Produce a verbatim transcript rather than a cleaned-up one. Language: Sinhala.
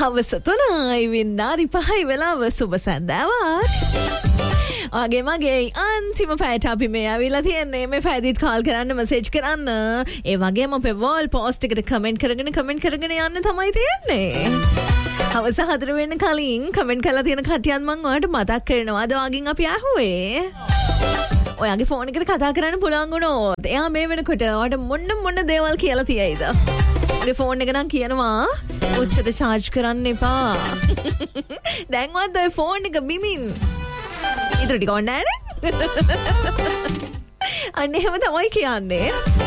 හවස තුනයි විනාඩි පහයි වෙලාව සුබ සන්දාවක්. ඔගේ මගේ අන්තිම පැයට අපි මේ ඇවිල්ලා තියෙන්නේ මේ පැයදිත් කාල් කරන්න මෙසේජ් කරන්න. ඒ වගේම අපේ වෝල් පෝස්ට් එකට කමෙන්ට් කරගෙන කමෙන්ට් කරගෙන යන්න තමයි තියෙන්නේ. හවස හතර වෙන්න කලින් කමෙන්ට් කරලා තියෙන කට්ටියන් මම ඔයාලට මතක් කරනවා. අද වගින් අපි ඇහුවේ ඔයාගේ ෆෝන් එකට කතා කරන්න පුළුවන් වුණොත් එයා මේ වෙනකොට ඔයාලට මොන්න මොන්න දේවල් කියලා තියෙයිද? ඔයාගේ ෆෝන් එක නම් කියනවා උච්චත charge කරන්න එපා. දැන්වත් ඔය ෆෝන් එක බිමින් ඉතින් ටික ඕනේ නෑනේ. අන්න එහෙම තමයි කියන්නේ.